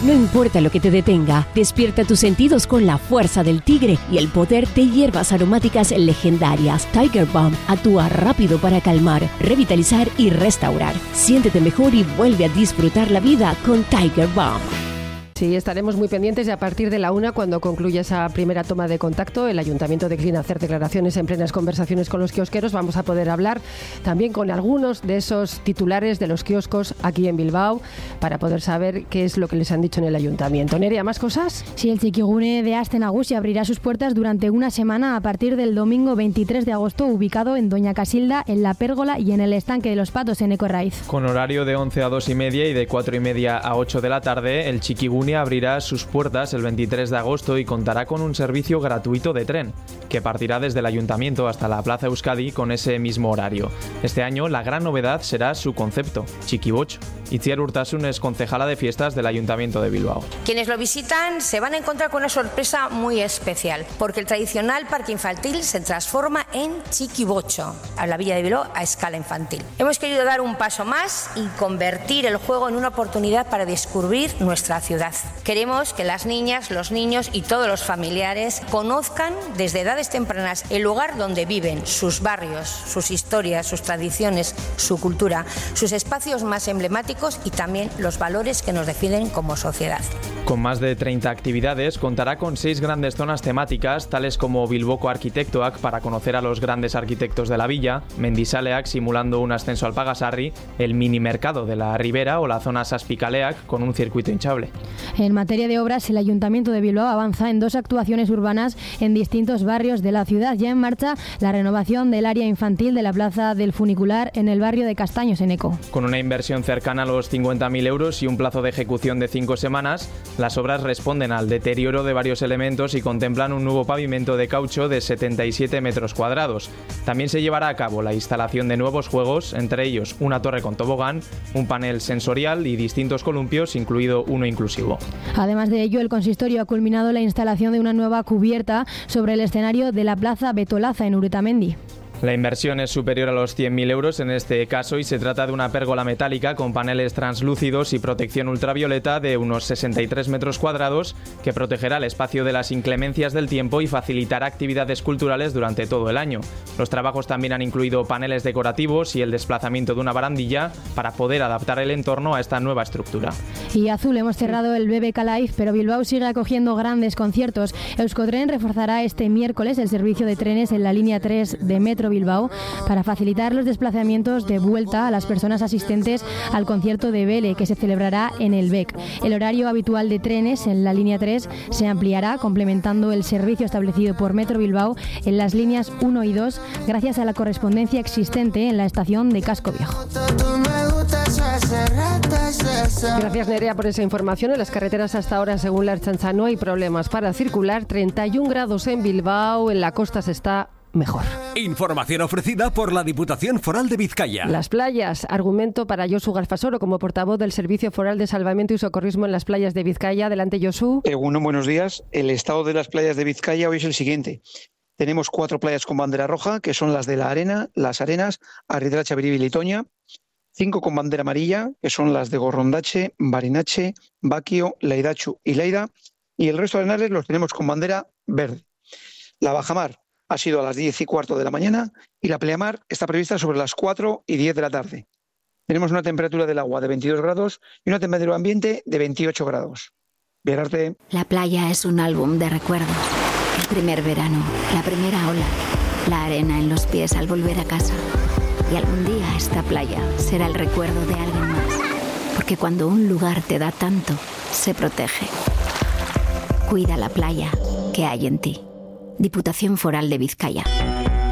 No importa lo que te detenga, despierta tus sentidos con la fuerza del tigre y el poder de hierbas aromáticas legendarias. Tiger Balm actúa rápido para calmar, revitalizar y restaurar. Siéntete mejor y vuelve a disfrutar la vida con Tiger Balm. Sí, estaremos muy pendientes y a partir de la 1, cuando concluya esa primera toma de contacto, el Ayuntamiento declina hacer declaraciones en plenas conversaciones con los kiosqueros. Vamos a poder hablar también con algunos de esos titulares de los kioscos aquí en Bilbao para poder saber qué es lo que les han dicho en el Ayuntamiento. Nerea, ¿más cosas? Sí, el Txikigune de Aste Nagusi abrirá sus puertas durante una semana a partir del domingo 23 de agosto, ubicado en Doña Casilda, en La Pérgola y en el Estanque de los Patos, en Ecorraiz. Con horario de 11 a 2:30 y de 4:30 a 8 de la tarde, el Txikigune abrirá sus puertas el 23 de agosto y contará con un servicio gratuito de tren, que partirá desde el Ayuntamiento hasta la Plaza Euskadi con ese mismo horario. Este año la gran novedad será su concepto, Txikibocho. Itziar Urtasun es concejala de fiestas del Ayuntamiento de Bilbao. Quienes lo visitan se van a encontrar con una sorpresa muy especial, porque el tradicional parque infantil se transforma en Txikibocho, a la Villa de Bilbao a escala infantil. Hemos querido dar un paso más y convertir el juego en una oportunidad para descubrir nuestra ciudad. Queremos que las niñas, los niños y todos los familiares conozcan desde edades tempranas el lugar donde viven, sus barrios, sus historias, sus tradiciones, su cultura, sus espacios más emblemáticos y también los valores que nos definen como sociedad. Con más de 30 actividades, contará con 6 grandes zonas temáticas, tales como Bilboko Arkitektoak para conocer a los grandes arquitectos de la villa, Mendizaleak simulando un ascenso al Pagasarri, el mini mercado de la Ribera o la zona Saspikaleak con un circuito hinchable. En materia de obras, el Ayuntamiento de Bilbao avanza en 2 actuaciones urbanas en distintos barrios de la ciudad. Ya en marcha la renovación del área infantil de la Plaza del Funicular en el barrio de Castaños, en Eco. Con una inversión cercana a los 50.000 euros y un plazo de ejecución de 5 semanas, las obras responden al deterioro de varios elementos y contemplan un nuevo pavimento de caucho de 77 metros cuadrados. También se llevará a cabo la instalación de nuevos juegos, entre ellos una torre con tobogán, un panel sensorial y distintos columpios, incluido uno inclusivo. Además de ello, el consistorio ha culminado la instalación de una nueva cubierta sobre el escenario de la Plaza Betolaza en Urretamendi. La inversión es superior a los 100.000 euros en este caso y se trata de una pérgola metálica con paneles translúcidos y protección ultravioleta de unos 63 metros cuadrados que protegerá el espacio de las inclemencias del tiempo y facilitará actividades culturales durante todo el año. Los trabajos también han incluido paneles decorativos y el desplazamiento de una barandilla para poder adaptar el entorno a esta nueva estructura. Y azul, hemos cerrado el BBK Live, pero Bilbao sigue acogiendo grandes conciertos. Euskotren reforzará este miércoles el servicio de trenes en la línea 3 de Metro Bilbao para facilitar los desplazamientos de vuelta a las personas asistentes al concierto de Bele, que se celebrará en el BEC. El horario habitual de trenes en la línea 3 se ampliará, complementando el servicio establecido por Metro Bilbao en las líneas 1 y 2, gracias a la correspondencia existente en la estación de Casco Viejo. Gracias, Nerea, por esa información. En las carreteras hasta ahora, según la Ertzaintza, no hay problemas para circular. 31 grados en Bilbao, en la costa se está mejor. Información ofrecida por la Diputación Foral de Vizcaya. Las playas, argumento para Josu Garfasoro como portavoz del Servicio Foral de Salvamento y Socorrismo en las playas de Vizcaya. Adelante, Josu. Buenos días. El estado de las playas de Vizcaya hoy es el siguiente. Tenemos 4 playas con bandera roja, que son las de La Arena, Las Arenas, Arridracha, Biribil y Toña. 5 con bandera amarilla, que son las de Gorrondache, Barinache, Baquio, Leidachu y Leida. Y el resto de arenales los tenemos con bandera verde. La bajamar ha sido a las 10:15 de la mañana y la pleamar está prevista sobre las 4:10 de la tarde. Tenemos una temperatura del agua de 22 grados y una temperatura ambiente de 28 grados. Viajarte. La playa es un álbum de recuerdos. El primer verano, la primera ola, la arena en los pies al volver a casa. Y algún día esta playa será el recuerdo de alguien más. Porque cuando un lugar te da tanto, se protege. Cuida la playa que hay en ti. Diputación Foral de Vizcaya.